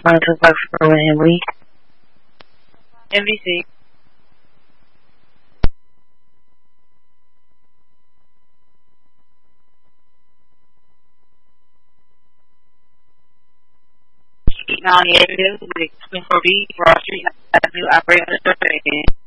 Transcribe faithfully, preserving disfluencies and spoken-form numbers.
one two five four Henry. N B C. ninety-eight, twenty-four B, Broad Street, Avenue, operator,